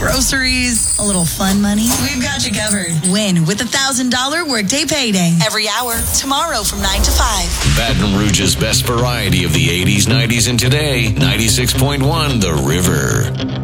groceries, a little fun money. We've got you covered. Win with $1,000 Workday Payday. Every hour, tomorrow from 9 to 5. Baton Rouge's best variety of the 80s, 90s, and today. 96.1 The River.